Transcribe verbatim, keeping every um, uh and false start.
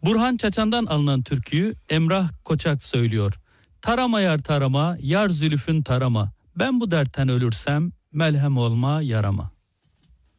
Burhan Çaçan'dan alınan türküyü Emrah Koçak söylüyor. Tarama yar tarama, yar zülüfün tarama. Ben bu dertten ölürsem melhem olma yarama.